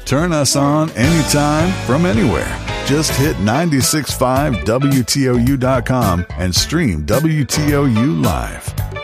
Turn us on anytime from anywhere. Just hit 965WTOU.com and stream WTOU live.